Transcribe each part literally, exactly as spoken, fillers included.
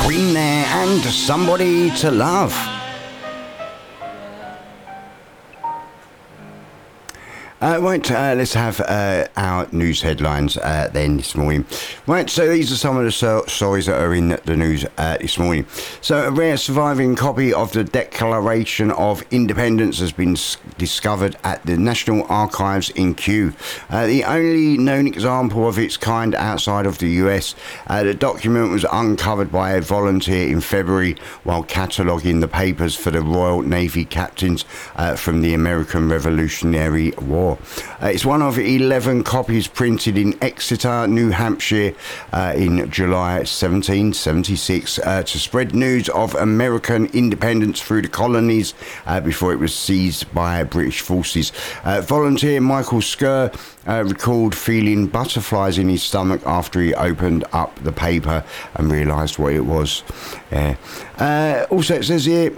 Queen there and Somebody to Love. Uh, right, uh, let's have uh, our news headlines uh, then this morning. Right, so these are some of the so- stories that are in the news uh, this morning. So a rare surviving copy of the Declaration of Independence has been s- discovered at the National Archives in Kew. Uh, the only known example of its kind outside of the U S. Uh, the document was uncovered by a volunteer in February while cataloguing the papers for the Royal Navy captains uh, from the American Revolutionary War. Uh, it's one of eleven copies printed in Exeter, New Hampshire uh, in July seventeen seventy-six uh, to spread news of American independence through the colonies uh, before it was seized by British forces. Uh, volunteer Michael Skerr uh, recalled feeling butterflies in his stomach after he opened up the paper and realised what it was. Uh, uh, also, it says here,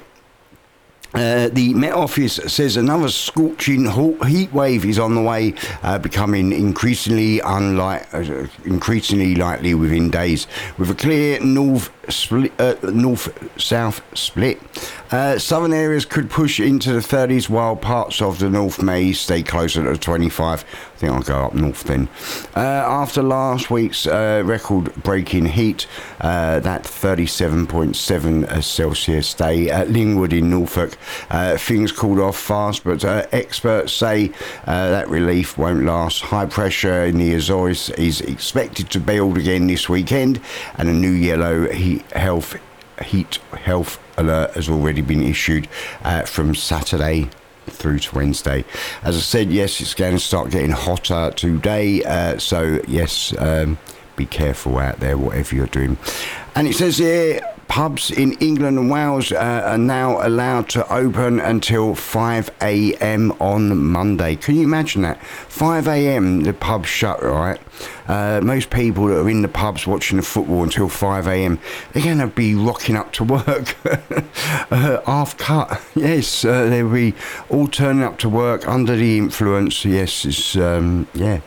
Uh, the Met Office says another scorching heat wave is on the way, uh, becoming increasingly unlike, uh, increasingly likely within days, with a clear north split, uh, north-south split. Uh, southern areas could push into the thirties, while parts of the north may stay closer to twenty-five. I think I'll go up north then. Uh, after last week's uh, record-breaking heat, uh, that thirty-seven point seven Celsius day at Lingwood in Norfolk, uh, things cooled off fast, but uh, experts say uh, that relief won't last. High pressure in the Azores is expected to build again this weekend, and a new yellow heat health heat health alert has already been issued uh, from Saturday through to Wednesday. As I said, yes, it's going to start getting hotter today, uh, so yes, um, be careful out there, whatever you're doing. And it says here, pubs in England and Wales uh, are now allowed to open until five a.m. on Monday. Can you imagine that? five a.m. the pubs shut, right? Uh, most people that are in the pubs watching the football until five a.m, they're going to be rocking up to work uh, half cut. Yes, uh, they'll be all turning up to work under the influence. Yes, it's, um, yeah.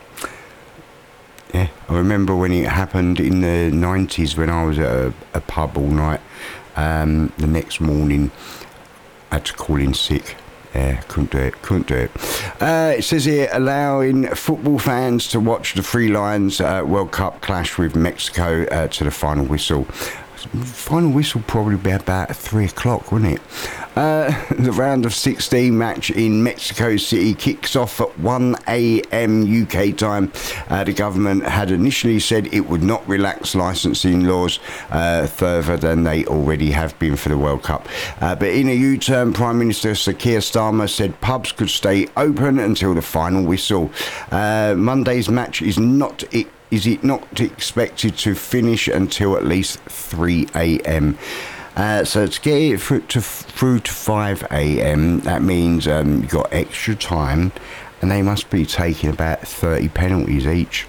Yeah, I remember when it happened in the nineties when I was at a, a pub all night. Um, the next morning, I had to call in sick. Yeah, couldn't do it, couldn't do it. Uh, it says here, allowing football fans to watch the Three Lions uh, World Cup clash with Mexico uh, to the final whistle. Final whistle probably be about three o'clock, wouldn't it? Uh, the round of sixteen match in Mexico City kicks off at one a.m. U K time. Uh, the government had initially said it would not relax licensing laws uh, further than they already have been for the World Cup. Uh, but in a U-turn, Prime Minister Sir Keir Starmer said pubs could stay open until the final whistle. Uh, Monday's match is not it. Is it not expected to finish until at least three a.m? Uh, so to get it through to, through to five a.m, that means um, you've got extra time, and they must be taking about thirty penalties each.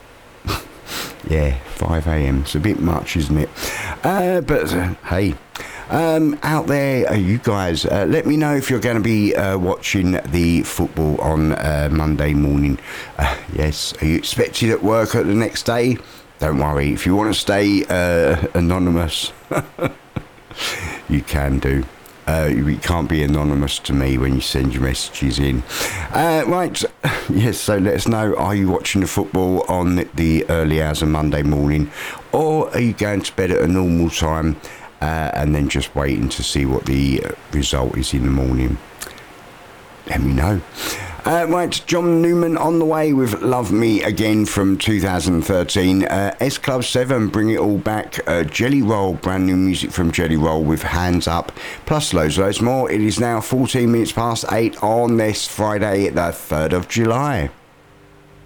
Yeah, five a.m, it's a bit much, isn't it? Uh, but uh, hey, um, out there, uh, you guys, uh, let me know if you're going to be uh, watching the football on uh, Monday morning. Uh, yes, are you expected at work at the next day? Don't worry, if you want to stay uh, anonymous, you can do. Uh, you can't be anonymous to me when you send your messages in. Uh, right, yes, so let us know, are you watching the football on the early hours of Monday morning, or are you going to bed at a normal time uh, and then just waiting to see what the result is in the morning? Let me know. Uh, right, John Newman on the way with Love Me Again from two thousand thirteen. Uh, S Club seven, Bring It All Back. Uh, Jelly Roll, brand new music from Jelly Roll with Hands Up. Plus loads, loads more. It is now fourteen minutes past eight on this Friday, the third of July.